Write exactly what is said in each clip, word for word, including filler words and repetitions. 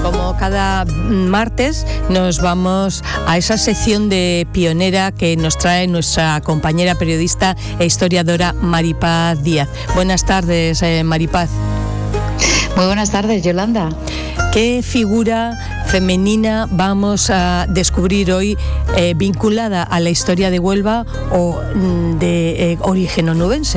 Como cada martes nos vamos a esa sección de pionera que nos trae nuestra compañera periodista e historiadora Maripaz Díaz. Buenas tardes, eh, Maripaz. Muy buenas tardes, Yolanda. ¿Qué figura femenina vamos a descubrir hoy eh, vinculada a la historia de Huelva o de eh, origen onubense?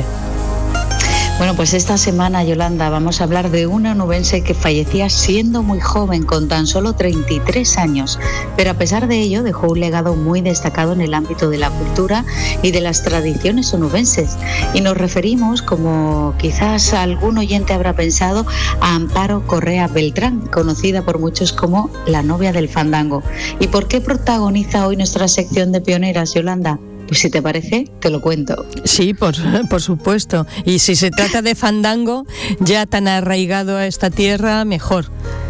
Bueno, pues esta semana, Yolanda, vamos a hablar de una onubense que fallecía siendo muy joven, con tan solo treinta y tres años, pero a pesar de ello dejó un legado muy destacado en el ámbito de la cultura y de las tradiciones onubenses. Y nos referimos, como quizás algún oyente habrá pensado, a Amparo Correa Beltrán, conocida por muchos como la novia del fandango. ¿Y por qué protagoniza hoy nuestra sección de pioneras, Yolanda? Pues si te parece, te lo cuento. Sí, por, por supuesto. Y si se trata de fandango, ya tan arraigado a esta tierra, mejor.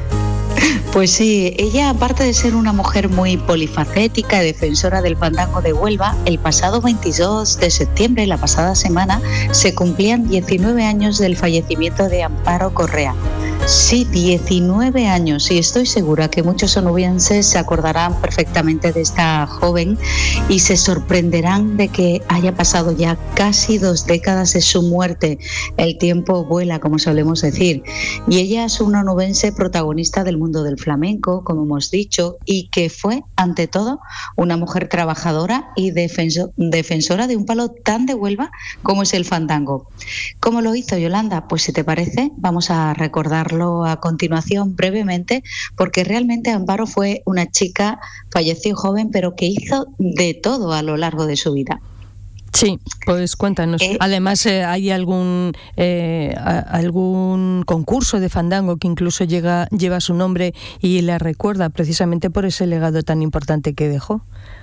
Pues sí, ella, aparte de ser una mujer muy polifacética y defensora del fandango de Huelva, el pasado veintidós de septiembre, la pasada semana, se cumplían diecinueve años del fallecimiento de Amparo Correa. Sí, diecinueve años, y estoy segura que muchos onubenses se acordarán perfectamente de esta joven y se sorprenderán de que haya pasado ya casi dos décadas de su muerte. El tiempo vuela, como solemos decir, y ella es una onubense protagonista del mundo del flamenco, como hemos dicho, y que fue, ante todo, una mujer trabajadora y defenso, defensora de un palo tan de Huelva como es el fandango. ¿Cómo lo hizo, Yolanda? Pues si te parece, vamos a recordarlo a continuación brevemente, porque realmente Amparo fue una chica, falleció joven, pero que hizo de todo a lo largo de su vida. Sí, pues cuéntanos. Eh, Además, eh, ¿hay algún eh, a, algún concurso de fandango que incluso llega, lleva su nombre y la recuerda precisamente por ese legado tan importante que dejó?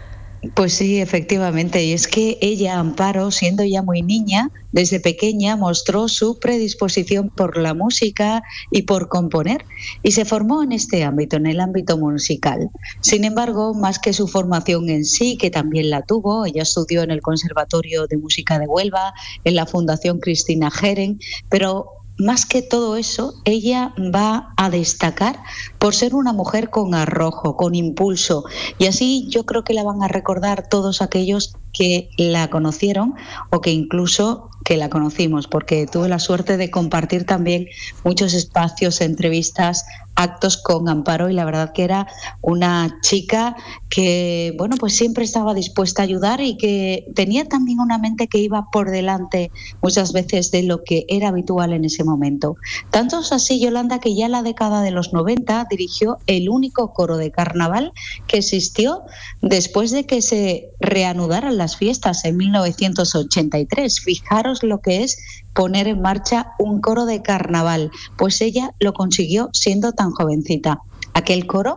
Pues sí, efectivamente, y es que ella, Amparo, siendo ya muy niña, desde pequeña mostró su predisposición por la música y por componer, y se formó en este ámbito, en el ámbito musical. Sin embargo, más que su formación en sí, que también la tuvo, ella estudió en el Conservatorio de Música de Huelva, en la Fundación Cristina Geren, pero más que todo eso, ella va a destacar por ser una mujer con arrojo, con impulso, y así yo creo que la van a recordar todos aquellos que la conocieron o que incluso que la conocimos, porque tuve la suerte de compartir también muchos espacios, entrevistas, actos con Amparo, y la verdad que era una chica que, bueno, pues siempre estaba dispuesta a ayudar y que tenía también una mente que iba por delante muchas veces de lo que era habitual en ese momento. Tanto es así, Yolanda, que ya en la década de los noventa dirigió el único coro de carnaval que existió después de que se reanudaran las fiestas en mil novecientos ochenta y tres. Fijaros lo que es poner en marcha un coro de carnaval, pues ella lo consiguió siendo tan jovencita. Aquel coro,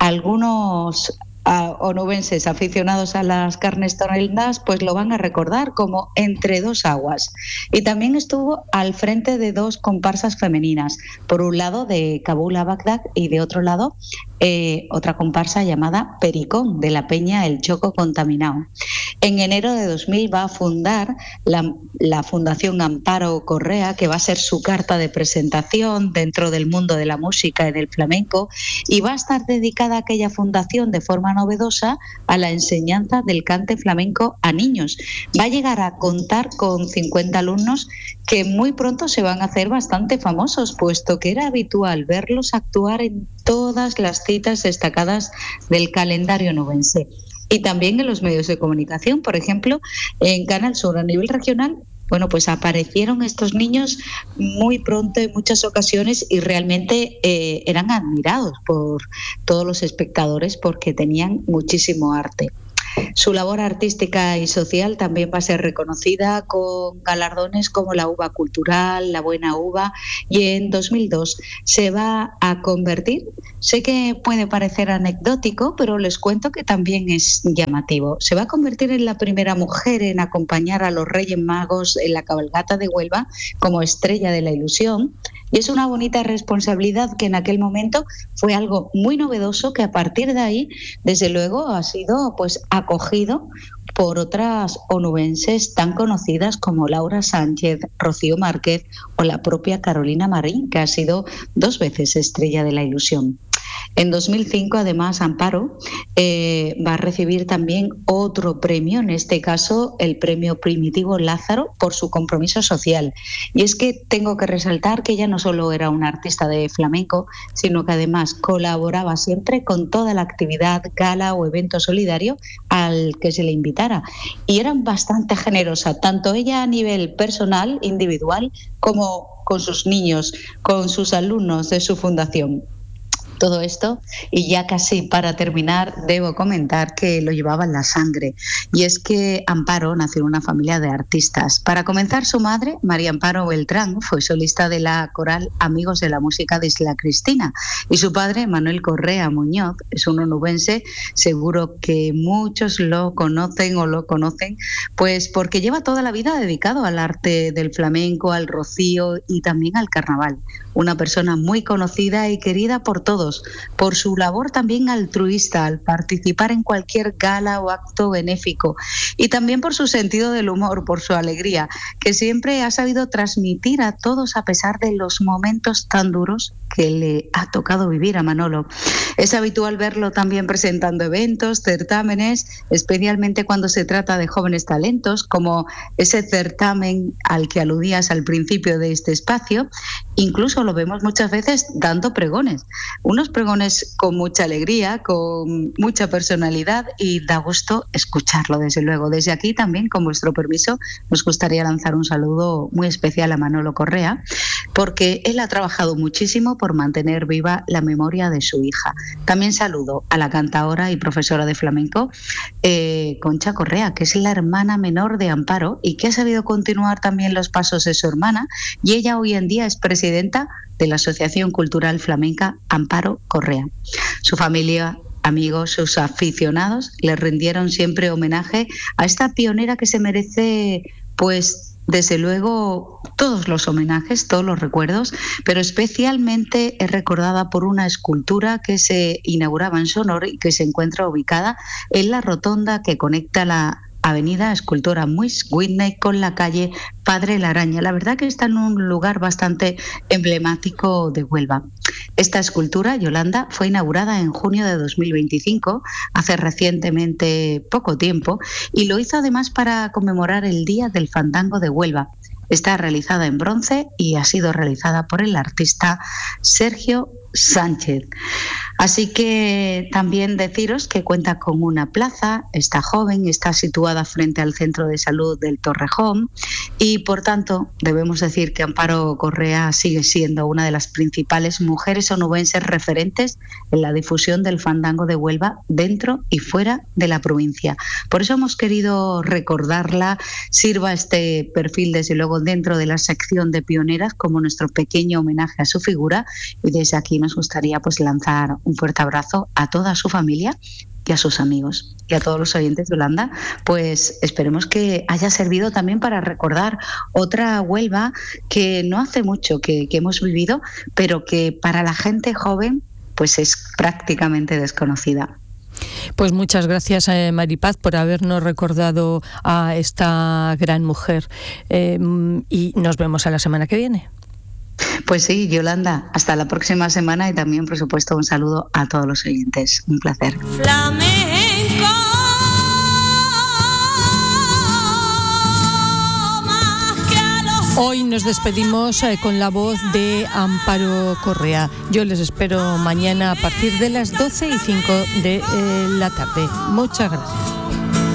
algunos uh, onubenses aficionados a las carnes toreras pues lo van a recordar como Entre dos aguas, y también estuvo al frente de dos comparsas femeninas, por un lado de Kabul a Bagdad y de otro lado eh, otra comparsa llamada Pericón, de la Peña El Choco Contaminado. En enero de dos mil va a fundar la, la Fundación Amparo Correa, que va a ser su carta de presentación dentro del mundo de la música y del flamenco, y va a estar dedicada a aquella fundación de forma novedosa a la enseñanza del cante flamenco a niños. Va a llegar a contar con cincuenta alumnos que muy pronto se van a hacer bastante famosos, puesto que era habitual verlos actuar en todas las citas destacadas del calendario onubense. Y también en los medios de comunicación, por ejemplo, en Canal Sur a nivel regional, bueno, pues aparecieron estos niños muy pronto en muchas ocasiones y realmente eh, eran admirados por todos los espectadores porque tenían muchísimo arte. Su labor artística y social también va a ser reconocida con galardones como la Uva Cultural, la Buena Uva, y en dos mil dos se va a convertir, sé que puede parecer anecdótico, pero les cuento que también es llamativo, se va a convertir en la primera mujer en acompañar a los Reyes Magos en la cabalgata de Huelva como estrella de la ilusión. Y es una bonita responsabilidad que en aquel momento fue algo muy novedoso, que a partir de ahí, desde luego, ha sido pues acogido por otras onubenses tan conocidas como Laura Sánchez, Rocío Márquez o la propia Carolina Marín, que ha sido dos veces estrella de la ilusión. En dos mil cinco, además, Amparo eh, va a recibir también otro premio, en este caso el premio Primitivo Lázaro, por su compromiso social. Y es que tengo que resaltar que ella no solo era una artista de flamenco, sino que además colaboraba siempre con toda la actividad, gala o evento solidario al que se le invitara. Y era bastante generosa, tanto ella a nivel personal, individual, como con sus niños, con sus alumnos de su fundación. Todo esto, y ya casi para terminar, debo comentar que lo llevaba en la sangre. Y es que Amparo nació en una familia de artistas. Para comenzar, su madre, María Amparo Beltrán, fue solista de la coral Amigos de la Música de Isla Cristina. Y su padre, Manuel Correa Muñoz, es un onubense, seguro que muchos lo conocen o lo conocen, pues porque lleva toda la vida dedicado al arte del flamenco, al rocío y también al carnaval. Una persona muy conocida y querida por todos, por su labor también altruista al participar en cualquier gala o acto benéfico, y también por su sentido del humor, por su alegría, que siempre ha sabido transmitir a todos a pesar de los momentos tan duros que le ha tocado vivir a Manolo. Es habitual verlo también presentando eventos, certámenes, especialmente cuando se trata de jóvenes talentos, como ese certamen al que aludías al principio de este espacio. Incluso lo vemos muchas veces dando pregones, unos pregones con mucha alegría, con mucha personalidad, y da gusto escucharlo, desde luego. Desde aquí también, con vuestro permiso, nos gustaría lanzar un saludo muy especial a Manolo Correa, porque él ha trabajado muchísimo por mantener viva la memoria de su hija. También saludo a la cantaora y profesora de flamenco eh, Concha Correa, que es la hermana menor de Amparo y que ha sabido continuar también los pasos de su hermana, y ella hoy en día es presidenta de la Asociación Cultural Flamenca Amparo Correa. Su familia, amigos, sus aficionados le rindieron siempre homenaje a esta pionera que se merece, pues, desde luego, todos los homenajes, todos los recuerdos, pero especialmente es recordada por una escultura que se inauguraba en Sonor y que se encuentra ubicada en la rotonda que conecta la Avenida Escultora Muis Whitney con la calle Padre Laraña. La verdad que está en un lugar bastante emblemático de Huelva. Esta escultura, Yolanda, fue inaugurada en junio de dos mil veinticinco, hace recientemente poco tiempo, y lo hizo además para conmemorar el Día del Fandango de Huelva. Está realizada en bronce y ha sido realizada por el artista Sergio Sánchez. Así que también deciros que cuenta con una plaza, está joven, está situada frente al Centro de Salud del Torrejón, y por tanto debemos decir que Amparo Correa sigue siendo una de las principales mujeres onubenses referentes en la difusión del fandango de Huelva dentro y fuera de la provincia. Por eso hemos querido recordarla. Sirva este perfil desde luego dentro de la sección de pioneras como nuestro pequeño homenaje a su figura, y desde aquí nos gustaría pues lanzar un fuerte abrazo a toda su familia y a sus amigos y a todos los oyentes de Yolanda. Pues esperemos que haya servido también para recordar otra Huelva que no hace mucho que, que hemos vivido, pero que para la gente joven pues es prácticamente desconocida. Pues muchas gracias, eh, Maripaz, por habernos recordado a esta gran mujer, eh, y nos vemos a la semana que viene. Pues sí, Yolanda, hasta la próxima semana, y también, por supuesto, un saludo a todos los oyentes. Un placer. Flamenco. Hoy nos despedimos eh, con la voz de Amparo Correa. Yo les espero mañana a partir de las doce y cinco de eh, la tarde. Muchas gracias.